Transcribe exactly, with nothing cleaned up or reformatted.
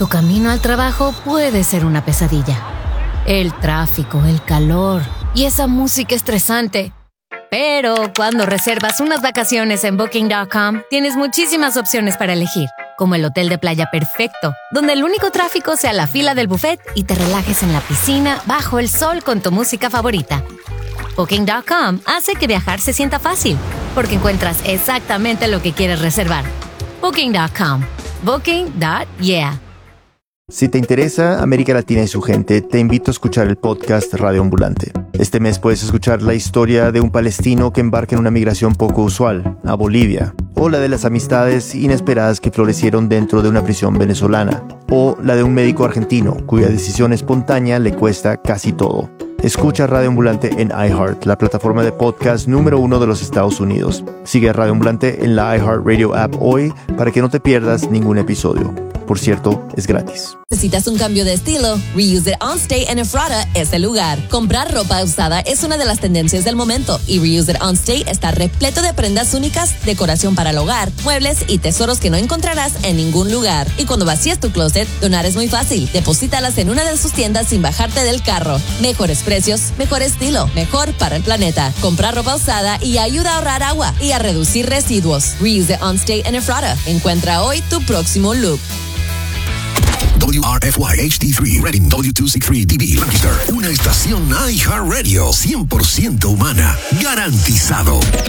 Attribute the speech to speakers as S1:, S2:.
S1: Tu camino al trabajo puede ser una pesadilla. El tráfico, el calor y esa música estresante. Pero cuando reservas unas vacaciones en Booking punto com, tienes muchísimas opciones para elegir, como el hotel de playa perfecto, donde el único tráfico sea la fila del buffet y te relajes en la piscina bajo el sol con tu música favorita. Booking punto com hace que viajar se sienta fácil, porque encuentras exactamente lo que quieres reservar. Booking punto com. Booking punto yeah.
S2: Si te interesa América Latina y su gente, te invito a escuchar el podcast Radio Ambulante. Este mes puedes escuchar la historia de un palestino que embarca en una migración poco usual, a Bolivia, o la de las amistades inesperadas que florecieron dentro de una prisión venezolana, o la de un médico argentino cuya decisión espontánea le cuesta casi todo. Escucha Radio Ambulante en iHeart, la plataforma de podcast número uno de los Estados Unidos. Sigue a Radio Ambulante en la iHeartRadio app hoy para que no te pierdas ningún episodio. Por cierto, es gratis.
S3: ¿Necesitas un cambio de estilo? Reuse It On Stay en Ephrata es el lugar. Comprar ropa usada es una de las tendencias del momento y Reuse It On Stay está repleto de prendas únicas, decoración para el hogar, muebles y tesoros que no encontrarás en ningún lugar. Y cuando vacíes tu closet, donar es muy fácil. Deposítalas en una de sus tiendas sin bajarte del carro. Mejores precios, mejor estilo, mejor para el planeta. Comprar ropa usada y ayuda a ahorrar agua y a reducir residuos. Reuse It On Stay en Ephrata. Encuentra hoy tu próximo look.
S4: W R F Y H D tres Reading W dos sesenta y tres D B Lancaster. Una estación iHeartRadio cien por ciento humana. Garantizado.